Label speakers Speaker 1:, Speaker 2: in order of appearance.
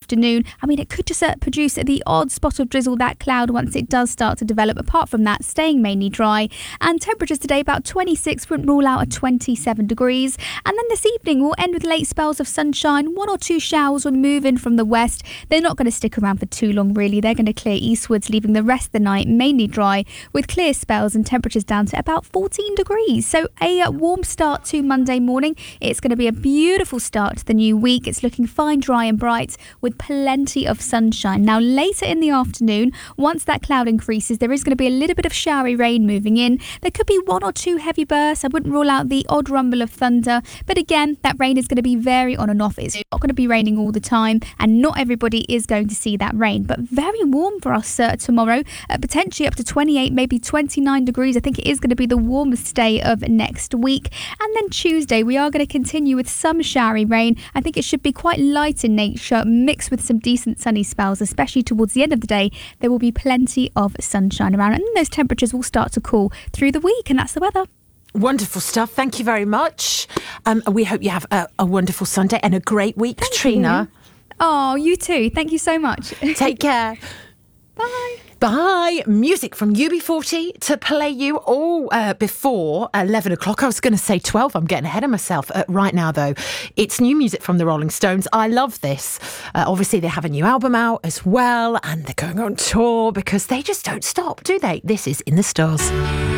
Speaker 1: afternoon. I mean, it could just produce the odd spot of drizzle, that cloud, once it does start to develop. Apart from that, staying mainly dry. And temperatures today about 26, wouldn't rule out a 27 degrees. And then this evening we'll end with late spells of sunshine. 1 or 2 showers will move in from the west. They're not going to stick around for too long, really. They're going to clear eastwards, leaving the rest of the night mainly dry with clear spells and temperatures down to about 14 degrees. So a warm start to Monday morning. It's going to be a beautiful start to the new week. It's looking fine, dry and bright with plenty of sunshine. Now later in the afternoon, once that cloud increases, there is going to be a little bit of showery rain moving in. There could be 1 or 2 heavy bursts. I wouldn't rule out the odd rumble of thunder, but again, that rain is going to be very on and off. It's not going to be raining all the time, and not everybody is going to see that rain, but very warm for us tomorrow, potentially up to 28, maybe 29 degrees. I think it is going to be the warmest day of next week. And then Tuesday, we are going to continue with some showery rain. I think it should be quite light in nature, mixed with some decent sunny spells, especially towards the end of the day. There will be plenty of sunshine around, and those temperatures will start to cool through the week, and that's the weather.
Speaker 2: Wonderful stuff. Thank you very much. We hope you have a wonderful Sunday and a great week, Katrina.
Speaker 1: Oh, you too. Thank you so much.
Speaker 2: Take care.
Speaker 1: Bye.
Speaker 2: Bye. Music from UB40 to play you all before 11 o'clock. I was going to say 12. I'm getting ahead of myself right now, though. It's new music from the Rolling Stones. I love this. Obviously, they have a new album out as well, and they're going on tour because they just don't stop, do they? This is In the Stars.